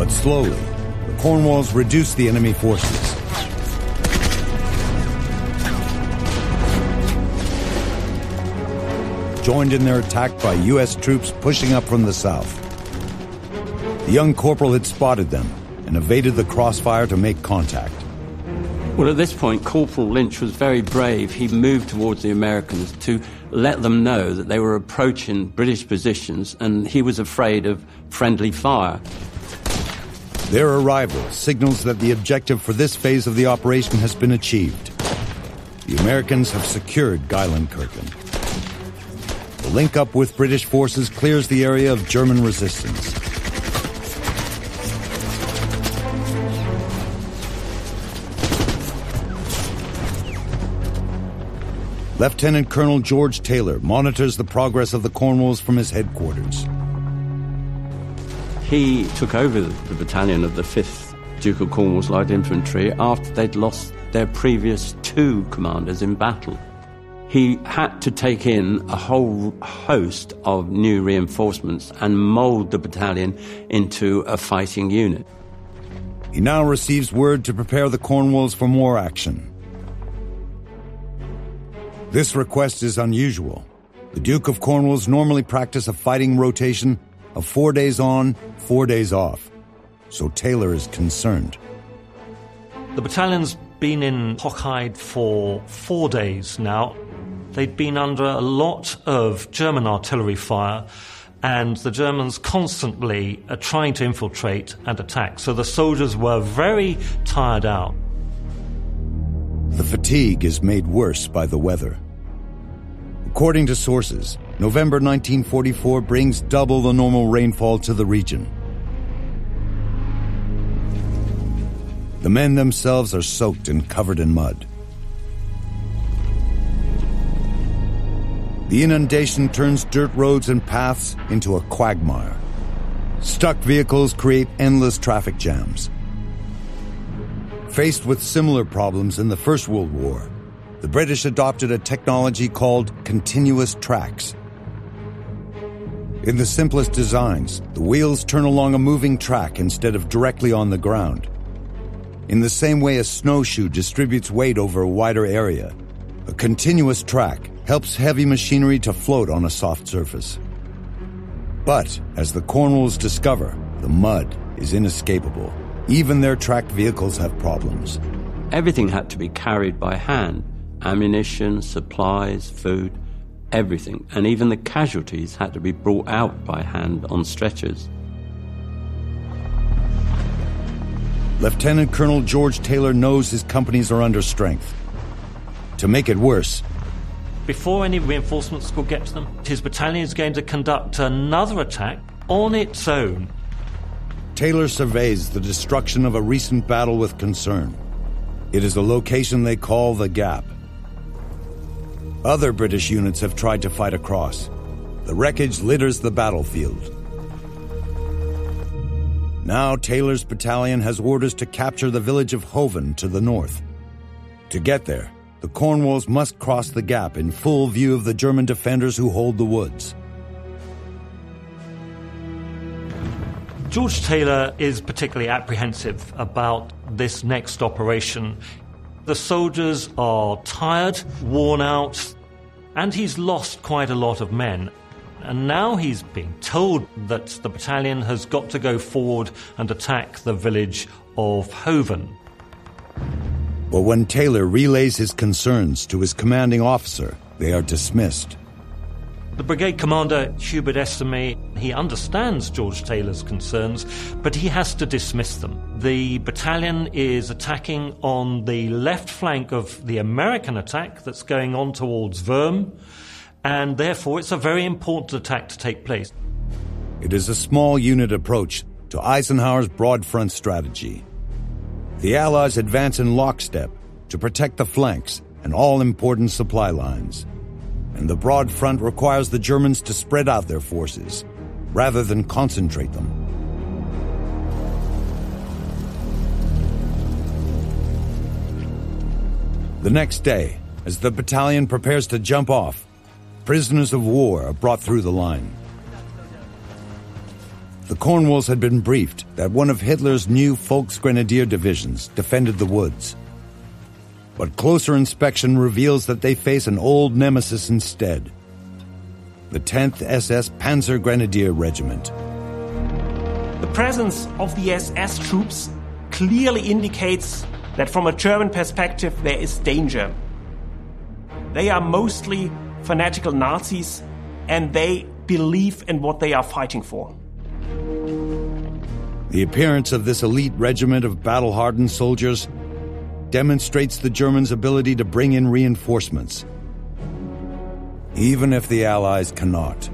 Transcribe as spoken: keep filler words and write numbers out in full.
But slowly, the Cornwalls reduced the enemy forces. Joined in their attack by U S troops pushing up from the south. The young corporal had spotted them and evaded the crossfire to make contact. Well, at this point, Corporal Lynch was very brave. He moved towards the Americans to let them know that they were approaching British positions, and he was afraid of friendly fire. Their arrival signals that the objective for this phase of the operation has been achieved. The Americans have secured Geilenkirchen. The link-up with British forces clears the area of German resistance. Lieutenant Colonel George Taylor monitors the progress of the Cornwalls from his headquarters. He took over the battalion of the fifth Duke of Cornwall's Light Infantry after they'd lost their previous two commanders in battle. He had to take in a whole host of new reinforcements and mould the battalion into a fighting unit. He now receives word to prepare the Cornwalls for more action. This request is unusual. The Duke of Cornwalls normally practice a fighting rotation of four days on, four days off. So Taylor is concerned. The battalion's been in Hochheide for four days now. They'd been under a lot of German artillery fire, and the Germans constantly are trying to infiltrate and attack. So the soldiers were very tired out. The fatigue is made worse by the weather. According to sources, November nineteen forty-four brings double the normal rainfall to the region. The men themselves are soaked and covered in mud. The inundation turns dirt roads and paths into a quagmire. Stuck vehicles create endless traffic jams. Faced with similar problems in the First World War, the British adopted a technology called continuous tracks. In the simplest designs, the wheels turn along a moving track instead of directly on the ground. In the same way a snowshoe distributes weight over a wider area, a continuous track helps heavy machinery to float on a soft surface. But, as the Cornwalls discover, the mud is inescapable. Even their tracked vehicles have problems. Everything had to be carried by hand. Ammunition, supplies, food, everything. And even the casualties had to be brought out by hand on stretchers. Lieutenant Colonel George Taylor knows his companies are under strength. To make it worse, before any reinforcements could get to them, his battalion is going to conduct another attack on its own. Taylor surveys the destruction of a recent battle with concern. It is a location they call the Gap. Other British units have tried to fight across. The wreckage litters the battlefield. Now Taylor's battalion has orders to capture the village of Hoven to the north. To get there, the Cornwalls must cross the Gap in full view of the German defenders who hold the woods. George Taylor is particularly apprehensive about this next operation. The soldiers are tired, worn out, and he's lost quite a lot of men. And now he's being told that the battalion has got to go forward and attack the village of Hoven. But when Taylor relays his concerns to his commanding officer, they are dismissed. The brigade commander, Hubert Estamy, he understands George Taylor's concerns, but he has to dismiss them. The battalion is attacking on the left flank of the American attack that's going on towards Worm, and therefore it's a very important attack to take place. It is a small unit approach to Eisenhower's broad front strategy. The Allies advance in lockstep to protect the flanks and all important supply lines. And the broad front requires the Germans to spread out their forces, rather than concentrate them. The next day, as the battalion prepares to jump off, prisoners of war are brought through the line. the Cornwalls had been briefed that one of Hitler's new Volksgrenadier divisions defended the woods. But closer inspection reveals that they face an old nemesis instead: the tenth S S Panzer Grenadier Regiment. The presence of the S S troops clearly indicates that from a German perspective there is danger. They are mostly fanatical Nazis, and they believe in what they are fighting for. The appearance of this elite regiment of battle-hardened soldiers demonstrates the Germans' ability to bring in reinforcements, even if the Allies cannot.